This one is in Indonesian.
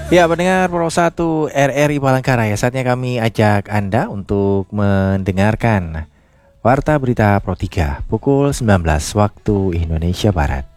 Ya, pendengar Pro 1 RRI Palangkaraya, saatnya kami ajak Anda untuk mendengarkan Warta Berita Pro 3 pukul 19 waktu Indonesia Barat.